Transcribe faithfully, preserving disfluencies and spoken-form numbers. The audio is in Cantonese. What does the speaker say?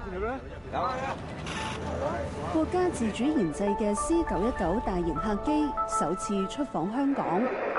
國家自主研製嘅 C 九一九大型客機首次出訪香港。